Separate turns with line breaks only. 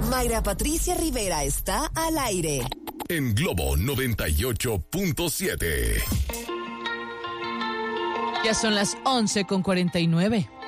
Mayra Patricia Rivera está al aire.
En Globo 98.7.
Ya son las 11:49.